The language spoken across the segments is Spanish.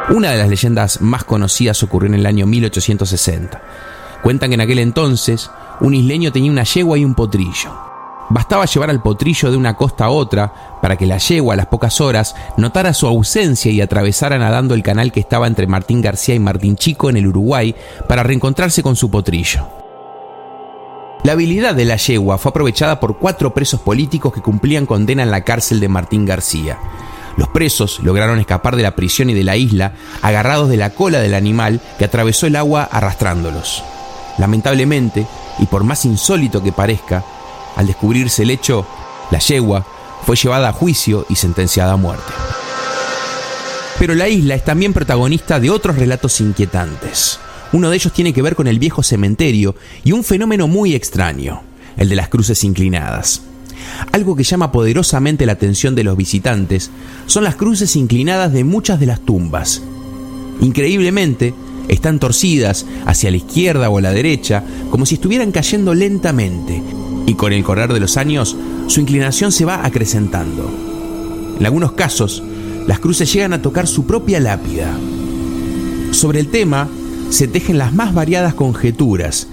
Una de las leyendas más conocidas ocurrió en el año 1860. Cuentan que en aquel entonces un isleño tenía una yegua y un potrillo. Bastaba llevar al potrillo de una costa a otra para que la yegua a las pocas horas notara su ausencia y atravesara nadando el canal que estaba entre Martín García y Martín Chico en el Uruguay para reencontrarse con su potrillo. La habilidad de la yegua fue aprovechada por 4 presos políticos que cumplían condena en la cárcel de Martín García. Los presos lograron escapar de la prisión y de la isla agarrados de la cola del animal que atravesó el agua arrastrándolos. Lamentablemente, y por más insólito que parezca, al descubrirse el hecho, la yegua fue llevada a juicio y sentenciada a muerte. Pero la isla es también protagonista de otros relatos inquietantes. Uno de ellos tiene que ver con el viejo cementerio y un fenómeno muy extraño, el de las cruces inclinadas. Algo que llama poderosamente la atención de los visitantes son las cruces inclinadas de muchas de las tumbas. Increíblemente, están torcidas hacia la izquierda o a la derecha, como si estuvieran cayendo lentamente, y con el correr de los años, su inclinación se va acrecentando. En algunos casos, las cruces llegan a tocar su propia lápida. Sobre el tema, se tejen las más variadas conjeturas.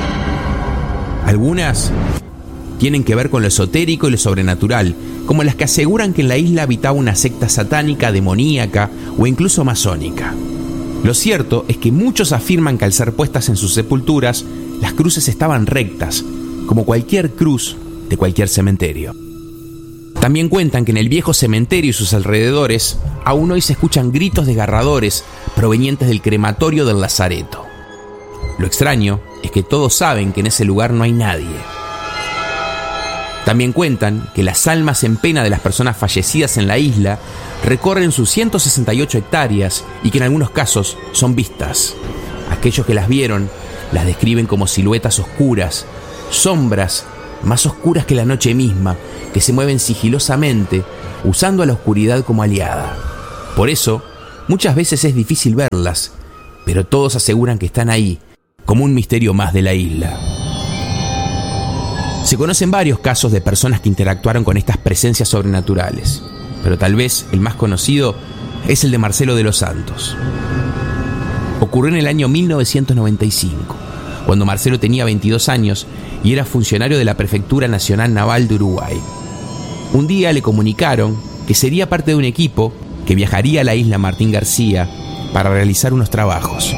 Algunas tienen que ver con lo esotérico y lo sobrenatural, como las que aseguran que en la isla habitaba una secta satánica, demoníaca o incluso masónica. Lo cierto es que muchos afirman que al ser puestas en sus sepulturas, las cruces estaban rectas, como cualquier cruz de cualquier cementerio. También cuentan que en el viejo cementerio y sus alrededores, aún hoy se escuchan gritos desgarradores provenientes del crematorio del Lazareto. Lo extraño es que todos saben que en ese lugar no hay nadie. También cuentan que las almas en pena de las personas fallecidas en la isla recorren sus 168 hectáreas y que en algunos casos son vistas. Aquellos que las vieron las describen como siluetas oscuras, sombras más oscuras que la noche misma, que se mueven sigilosamente, usando a la oscuridad como aliada. Por eso, muchas veces es difícil verlas, pero todos aseguran que están ahí, como un misterio más de la isla. Se conocen varios casos de personas que interactuaron con estas presencias sobrenaturales, pero tal vez el más conocido es el de Marcelo de los Santos. Ocurrió en el año 1995, cuando Marcelo tenía 22 años y era funcionario de la Prefectura Nacional Naval de Uruguay. Un día le comunicaron que sería parte de un equipo que viajaría a la isla Martín García para realizar unos trabajos.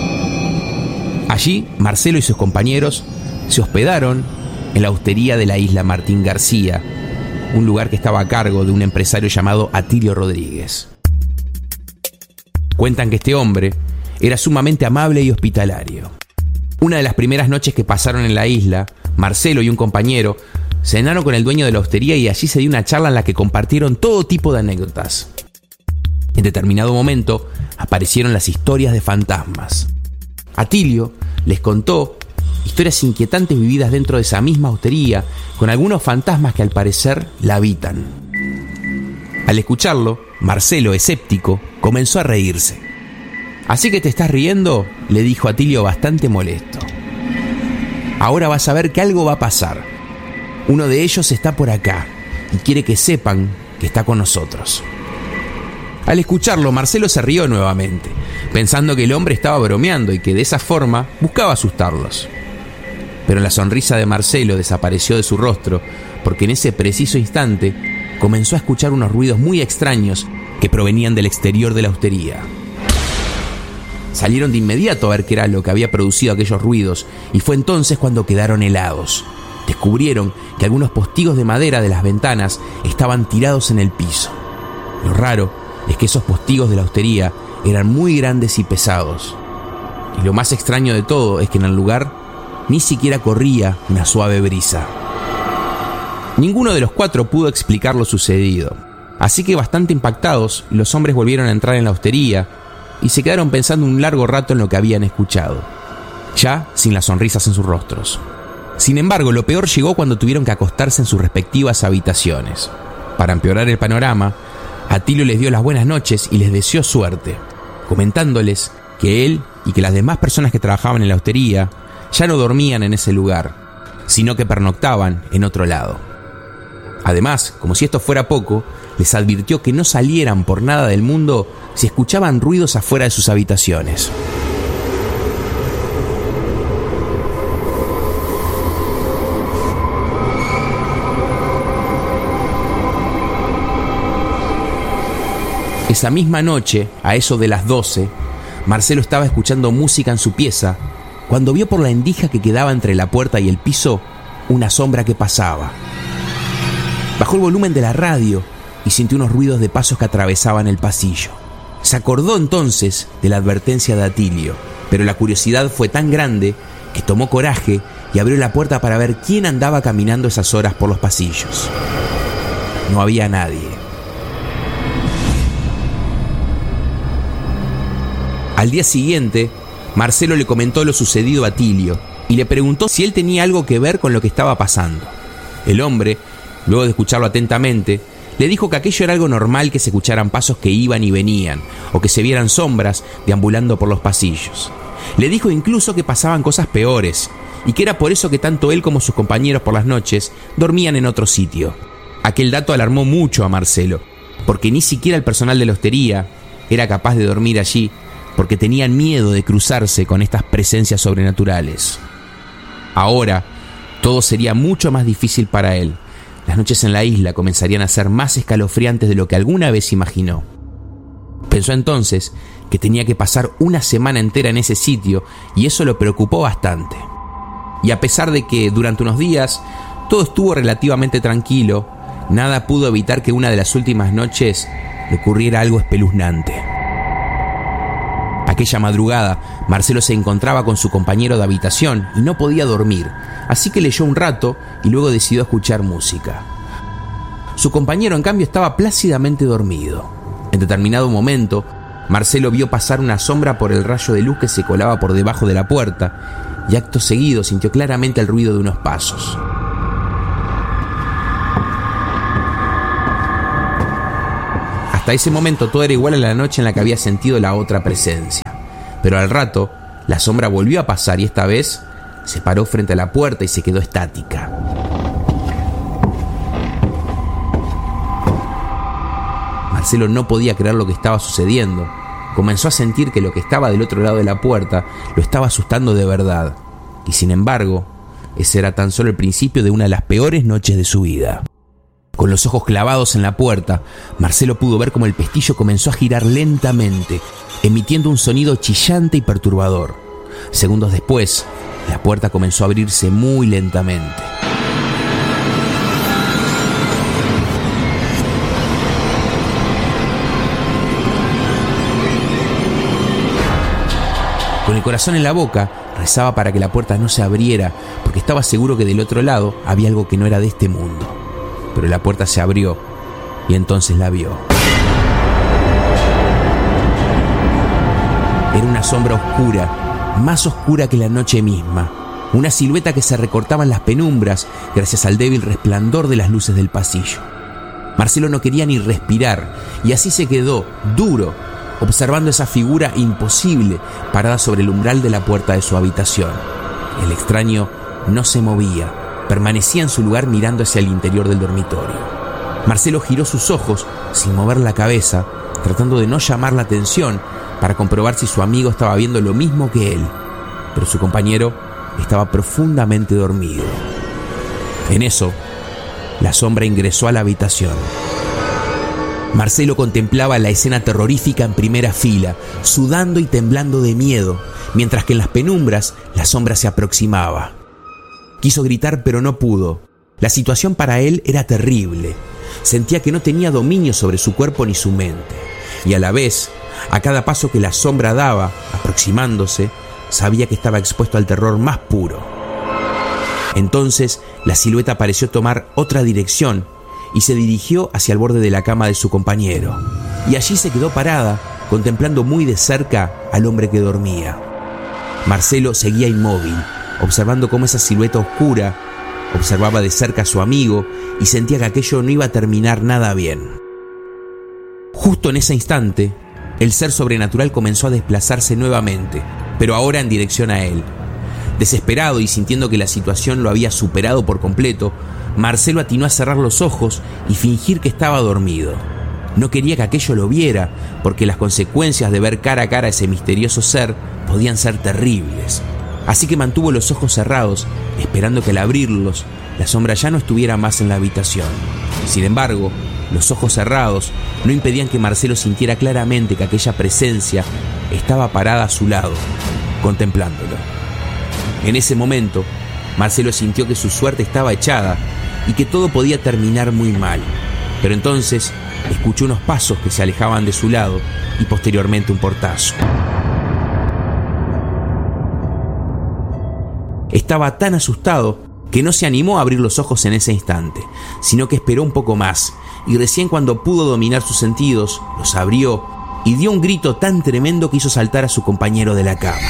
Allí, Marcelo y sus compañeros se hospedaron en la hostería de la isla Martín García, un lugar que estaba a cargo de un empresario llamado Atilio Rodríguez. Cuentan que este hombre era sumamente amable y hospitalario. Una de las primeras noches que pasaron en la isla, Marcelo y un compañero cenaron con el dueño de la hostería y allí se dio una charla en la que compartieron todo tipo de anécdotas. En determinado momento aparecieron las historias de fantasmas. Atilio les contó historias inquietantes vividas dentro de esa misma hostería, con algunos fantasmas que al parecer la habitan. Al escucharlo, Marcelo, escéptico, comenzó a reírse. «¿Así que te estás riendo?», le dijo Atilio bastante molesto. «Ahora vas a ver que algo va a pasar. Uno de ellos está por acá y quiere que sepan que está con nosotros». Al escucharlo, Marcelo se rió nuevamente, pensando que el hombre estaba bromeando y que de esa forma buscaba asustarlos. Pero la sonrisa de Marcelo desapareció de su rostro, porque en ese preciso instante comenzó a escuchar unos ruidos muy extraños que provenían del exterior de la hostería. Salieron de inmediato a ver qué era lo que había producido aquellos ruidos, y fue entonces cuando quedaron helados. Descubrieron que algunos postigos de madera de las ventanas estaban tirados en el piso. Lo raro es que esos postigos de la hostería eran muy grandes y pesados. Y lo más extraño de todo es que en el lugar ni siquiera corría una suave brisa. Ninguno de los 4 pudo explicar lo sucedido, así que bastante impactados, los hombres volvieron a entrar en la hostería y se quedaron pensando un largo rato en lo que habían escuchado, ya sin las sonrisas en sus rostros. Sin embargo, lo peor llegó cuando tuvieron que acostarse en sus respectivas habitaciones. Para empeorar el panorama, Atilio les dio las buenas noches y les deseó suerte, comentándoles que él y que las demás personas que trabajaban en la hostería ya no dormían en ese lugar, sino que pernoctaban en otro lado. Además, como si esto fuera poco, les advirtió que no salieran por nada del mundo si escuchaban ruidos afuera de sus habitaciones. Esa misma noche, a eso de las 12, Marcelo estaba escuchando música en su pieza cuando vio por la endija que quedaba entre la puerta y el piso una sombra que pasaba. Bajó el volumen de la radio y sintió unos ruidos de pasos que atravesaban el pasillo. Se acordó entonces de la advertencia de Atilio, pero la curiosidad fue tan grande que tomó coraje y abrió la puerta para ver quién andaba caminando esas horas por los pasillos. No había nadie. Al día siguiente, Marcelo le comentó lo sucedido a Atilio y le preguntó si él tenía algo que ver con lo que estaba pasando. El hombre, luego de escucharlo atentamente, le dijo que aquello era algo normal, que se escucharan pasos que iban y venían, o que se vieran sombras deambulando por los pasillos. Le dijo incluso que pasaban cosas peores, y que era por eso que tanto él como sus compañeros por las noches dormían en otro sitio. Aquel dato alarmó mucho a Marcelo, porque ni siquiera el personal de la hostería era capaz de dormir allí, porque tenían miedo de cruzarse con estas presencias sobrenaturales. Ahora, todo sería mucho más difícil para él. Las noches en la isla comenzarían a ser más escalofriantes de lo que alguna vez imaginó. Pensó entonces que tenía que pasar una semana entera en ese sitio, y eso lo preocupó bastante. Y a pesar de que durante unos días todo estuvo relativamente tranquilo, nada pudo evitar que una de las últimas noches le ocurriera algo espeluznante. Aquella madrugada, Marcelo se encontraba con su compañero de habitación y no podía dormir, así que leyó un rato y luego decidió escuchar música. Su compañero, en cambio, estaba plácidamente dormido. En determinado momento, Marcelo vio pasar una sombra por el rayo de luz que se colaba por debajo de la puerta, y acto seguido sintió claramente el ruido de unos pasos. Hasta ese momento todo era igual a la noche en la que había sentido la otra presencia. Pero al rato, la sombra volvió a pasar y esta vez se paró frente a la puerta y se quedó estática. Marcelo no podía creer lo que estaba sucediendo. Comenzó a sentir que lo que estaba del otro lado de la puerta lo estaba asustando de verdad. Y sin embargo, ese era tan solo el principio de una de las peores noches de su vida. Con los ojos clavados en la puerta, Marcelo pudo ver cómo el pestillo comenzó a girar lentamente, emitiendo un sonido chillante y perturbador. Segundos después, la puerta comenzó a abrirse muy lentamente. Con el corazón en la boca, rezaba para que la puerta no se abriera, porque estaba seguro que del otro lado había algo que no era de este mundo. Pero la puerta se abrió y entonces la vio. Era una sombra oscura, más oscura que la noche misma. Una silueta que se recortaba en las penumbras gracias al débil resplandor de las luces del pasillo. Marcelo no quería ni respirar y así se quedó, duro, observando esa figura imposible parada sobre el umbral de la puerta de su habitación. El extraño no se movía. Permanecía en su lugar mirando hacia el interior del dormitorio. Marcelo giró sus ojos sin mover la cabeza, tratando de no llamar la atención para comprobar si su amigo estaba viendo lo mismo que él. Pero su compañero estaba profundamente dormido. En eso, la sombra ingresó a la habitación. Marcelo contemplaba la escena terrorífica en primera fila, sudando y temblando de miedo, mientras que en las penumbras la sombra se aproximaba. Quiso gritar, pero no pudo. La situación para él era terrible. Sentía que no tenía dominio sobre su cuerpo ni su mente. Y a la vez, a cada paso que la sombra daba, aproximándose, sabía que estaba expuesto al terror más puro. Entonces, la silueta pareció tomar otra dirección y se dirigió hacia el borde de la cama de su compañero. Y allí se quedó parada, contemplando muy de cerca al hombre que dormía. Marcelo seguía inmóvil, observando cómo esa silueta oscura observaba de cerca a su amigo y sentía que aquello no iba a terminar nada bien. Justo en ese instante, el ser sobrenatural comenzó a desplazarse nuevamente, pero ahora en dirección a él. Desesperado y sintiendo que la situación lo había superado por completo, Marcelo atinó a cerrar los ojos y fingir que estaba dormido. No quería que aquello lo viera, porque las consecuencias de ver cara a cara a ese misterioso ser podían ser terribles. Así que mantuvo los ojos cerrados, esperando que al abrirlos, la sombra ya no estuviera más en la habitación. Sin embargo, los ojos cerrados no impedían que Marcelo sintiera claramente que aquella presencia estaba parada a su lado, contemplándolo. En ese momento, Marcelo sintió que su suerte estaba echada y que todo podía terminar muy mal. Pero entonces escuchó unos pasos que se alejaban de su lado y posteriormente un portazo. Estaba tan asustado que no se animó a abrir los ojos en ese instante, sino que esperó un poco más, y recién cuando pudo dominar sus sentidos, los abrió y dio un grito tan tremendo que hizo saltar a su compañero de la cama.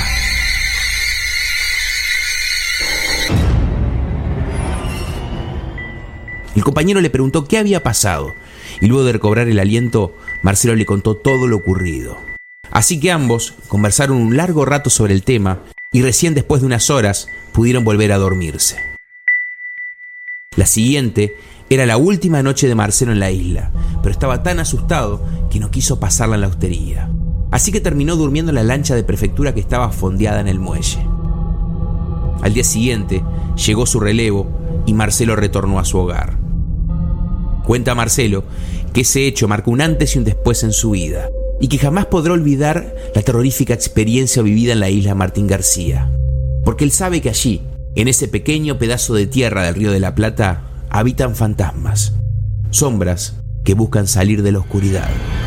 El compañero le preguntó qué había pasado, y luego de recobrar el aliento, Marcelo le contó todo lo ocurrido. Así que ambos conversaron un largo rato sobre el tema, y recién después de unas horas pudieron volver a dormirse. La siguiente era la última noche de Marcelo en la isla, pero estaba tan asustado que no quiso pasarla en la hostería. Así que terminó durmiendo en la lancha de prefectura que estaba fondeada en el muelle. Al día siguiente llegó su relevo y Marcelo retornó a su hogar. Cuenta Marcelo que ese hecho marcó un antes y un después en su vida, y que jamás podrá olvidar la terrorífica experiencia vivida en la isla Martín García, porque él sabe que allí, en ese pequeño pedazo de tierra del Río de la Plata, habitan fantasmas, sombras que buscan salir de la oscuridad.